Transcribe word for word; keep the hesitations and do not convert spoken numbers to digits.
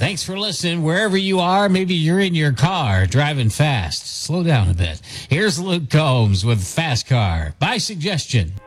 Thanks for listening. Wherever you are, maybe you're in your car driving fast. Slow down a bit. Here's Luke Combs with Fast Car by suggestion.